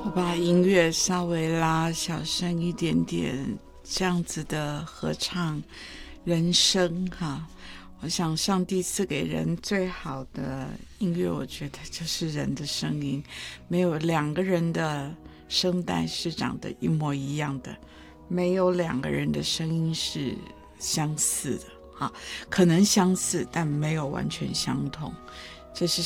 我把音乐稍微拉小声一点点，这样子的合唱人声哈。我想上帝赐给人最好的音乐，我觉得就是人的声音，没有两个人的声带是长得一模一样的，没有两个人的声音是相似的哈，可能相似，但没有完全相同。这是